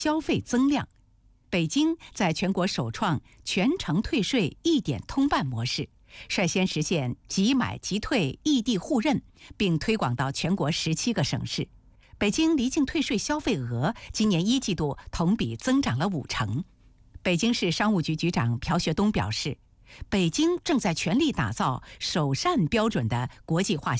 消费增量。北京在全国首创全程退税一点通办模式，率先实现即买即退异地互认，并推广到全国17个省市。北京离境退税消费额今年1季度同比增长了50%。北京市商务局局长朴学东表示，北京正在全力打造首善标准的国际化